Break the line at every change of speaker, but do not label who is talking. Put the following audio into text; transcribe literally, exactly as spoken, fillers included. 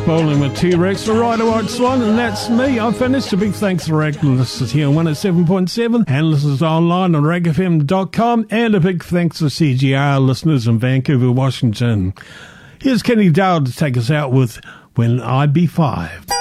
Bowling with T-Rex, the Rider White Swan, and that's me. I finished. A big thanks to Rag listeners here on one oh seven point seven and listeners online on rag f m dot com, and a big thanks to C G R listeners in Vancouver, Washington. Here's Kenny Dowd to take us out with When I Be Five.